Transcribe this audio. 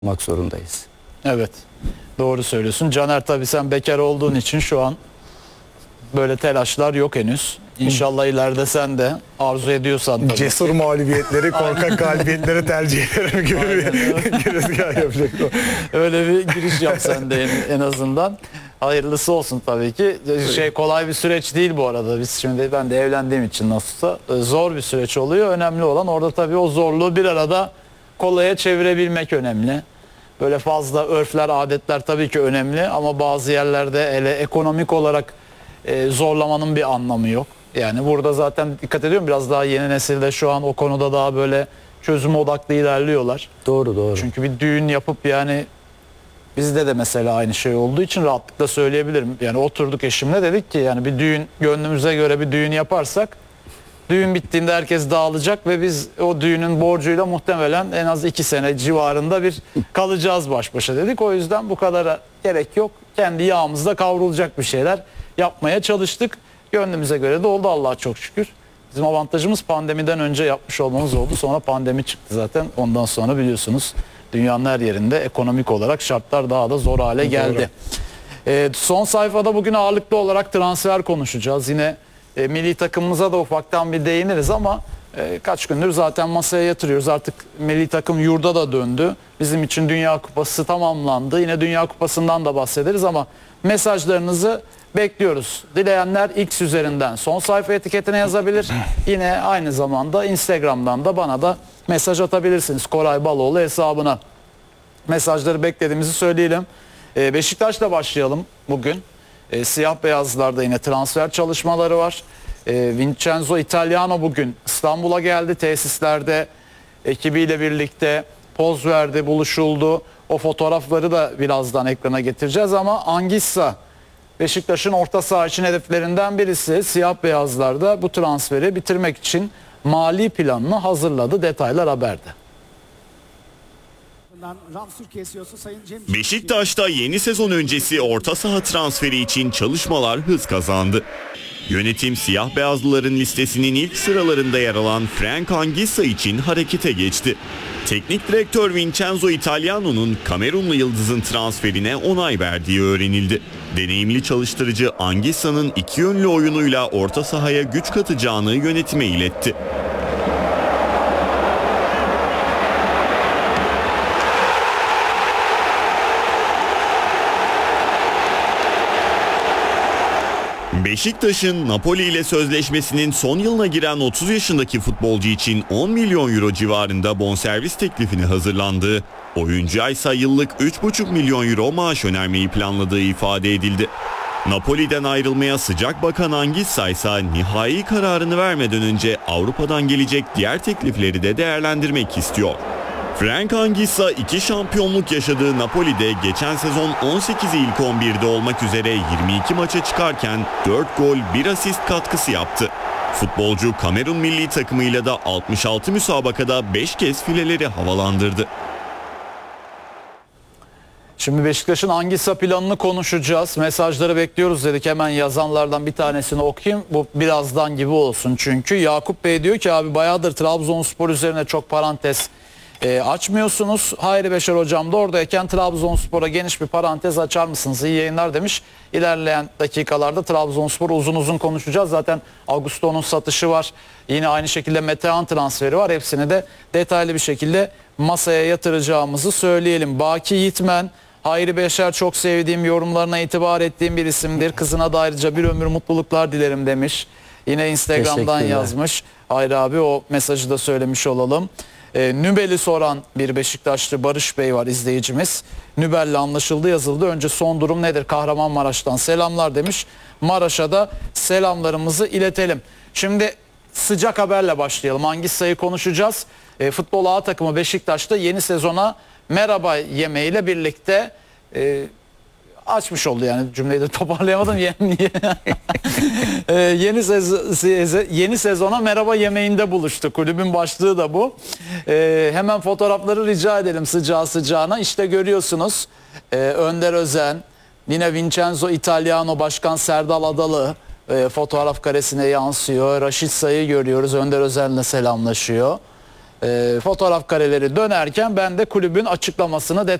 olmak zorundayız. Evet. Doğru söylüyorsun. Caner, tabii sen bekar olduğun için şu an böyle telaşlar yok henüz. İnşallah ileride sen de arzu ediyorsan tabii. Cesur mağlubiyetleri, korkak galibiyetleri tercih ederim gibi bir girizgah yapacak o. Öyle bir giriş yap sen de en azından. Hayırlısı olsun tabii ki. Kolay bir süreç değil bu arada. Biz şimdi, ben de evlendiğim için nasılsa zor bir süreç oluyor. Önemli olan orada tabii o zorluğu bir arada kolaya çevirebilmek önemli. Böyle fazla örfler, adetler tabii ki önemli ama bazı yerlerde hele ekonomik olarak zorlamanın bir anlamı yok. Yani burada zaten dikkat ediyorum, biraz daha yeni nesilde şu an o konuda daha böyle çözüm odaklı ilerliyorlar. Doğru. Çünkü bir düğün yapıp, yani bizde de mesela aynı şey olduğu için rahatlıkla söyleyebilirim. Yani oturduk eşimle, dedik ki yani bir düğün, gönlümüze göre bir düğün yaparsak düğün bittiğinde herkes dağılacak ve biz o düğünün borcuyla muhtemelen en az 2 sene civarında bir kalacağız baş başa dedik. O yüzden bu kadara gerek yok. Kendi yağımızda kavrulacak bir şeyler yapmaya çalıştık. Gönlümüze göre de oldu Allah'a çok şükür. Bizim avantajımız pandemiden önce yapmış olmamız oldu. Sonra pandemi çıktı zaten. Ondan sonra biliyorsunuz dünyanın her yerinde ekonomik olarak şartlar daha da zor hale geldi. Son sayfada bugün ağırlıklı olarak transfer konuşacağız. Yine milli takımımıza da ufaktan bir değiniriz ama kaç gündür zaten masaya yatırıyoruz. Artık milli takım yurda da döndü. Bizim için Dünya Kupası tamamlandı. Yine Dünya Kupası'ndan da bahsederiz ama mesajlarınızı bekliyoruz. Dileyenler X üzerinden son sayfa etiketine yazabilir. Yine aynı zamanda Instagram'dan da bana da mesaj atabilirsiniz. Koray Baloğlu hesabına. Mesajları beklediğimizi söyleyelim. Beşiktaş'la başlayalım bugün. Siyah beyazlarda yine transfer çalışmaları var. Vincenzo Italiano bugün İstanbul'a geldi. Tesislerde ekibiyle birlikte poz verdi, buluşuldu. O fotoğrafları da birazdan ekrana getireceğiz ama Anguissa Beşiktaş'ın orta saha için hedeflerinden birisi. Siyah beyazlarda bu transferi bitirmek için mali planını hazırladı. Detaylar haberde. Beşiktaş'ta yeni sezon öncesi orta saha transferi için çalışmalar hız kazandı. Yönetim siyah beyazlıların listesinin ilk sıralarında yer alan Frank Anguissa için harekete geçti. Teknik direktör Vincenzo Italiano'nun Kamerunlu yıldızın transferine onay verdiği öğrenildi. Deneyimli çalıştırıcı Anguissa'nın iki yönlü oyunuyla orta sahaya güç katacağını yönetime iletti. Beşiktaş'ın Napoli ile sözleşmesinin son yılına giren 30 yaşındaki futbolcu için 10 milyon euro civarında bonservis teklifini hazırlandığı, oyuncuya ise yıllık 3,5 milyon euro maaş önermeyi planladığı ifade edildi. Napoli'den ayrılmaya sıcak bakan Anguissa ise nihai kararını vermeden önce Avrupa'dan gelecek diğer teklifleri de değerlendirmek istiyor. Frank Anguissa 2 şampiyonluk yaşadığı Napoli'de geçen sezon 18'i ilk 11'de olmak üzere 22 maça çıkarken 4 gol 1 asist katkısı yaptı. Futbolcu Kamerun milli takımıyla da 66 müsabakada 5 kez fileleri havalandırdı. Şimdi Beşiktaş'ın Anguissa planını konuşacağız. Mesajları bekliyoruz dedik. Hemen yazanlardan bir tanesini okuyayım. Bu birazdan gibi olsun çünkü. Yakup Bey diyor ki abi bayağıdır Trabzonspor üzerine çok parantez açmıyorsunuz. Hayri Beşer hocam da oradayken Trabzonspor'a geniş bir parantez açar mısınız? İyi yayınlar demiş. İlerleyen dakikalarda Trabzonspor'u uzun uzun konuşacağız. Zaten Augusto'nun satışı var. Yine aynı şekilde Metehan transferi var. Hepsini de detaylı bir şekilde masaya yatıracağımızı söyleyelim. Baki Yiğitmen, Hayri Beşer çok sevdiğim, yorumlarına itibar ettiğim bir isimdir. Kızına da ayrıca bir ömür mutluluklar dilerim demiş. Yine Instagram'dan yazmış. Hayri abi, o mesajı da söylemiş olalım. Nübel'i soran bir Beşiktaşlı Barış Bey var, izleyicimiz. Nübel'le anlaşıldı, yazıldı. Önce son durum nedir? Kahramanmaraş'tan selamlar demiş. Maraş'a da selamlarımızı iletelim. Şimdi sıcak haberle başlayalım. Angissa'yı konuşacağız. Futbol A takımı Beşiktaş'ta yeni sezona merhaba yemeğiyle birlikte açmış oldu, yani cümleyi de toparlayamadım. Yeni sezona merhaba yemeğinde buluştu. Kulübün başlığı da bu. Hemen fotoğrafları rica edelim sıcağı sıcağına. İşte görüyorsunuz Önder Özen, yine Vincenzo Italiano, Başkan Serdal Adalı fotoğraf karesine yansıyor. Raşit Say'ı görüyoruz, Önder Özen'le selamlaşıyor. Fotoğraf kareleri dönerken ben de kulübün açıklamasını